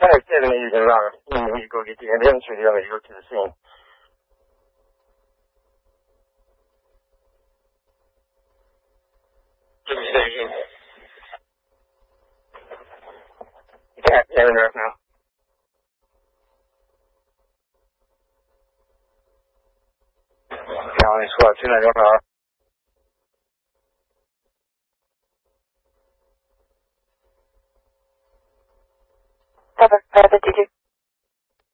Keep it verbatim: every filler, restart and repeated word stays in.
Alright, Kevin, you can run. You go get the entry, you go to the scene. Give me a second. Yeah, Kevin, right now. County SWAT two ninety-one R. Cover, uh, fifty-two.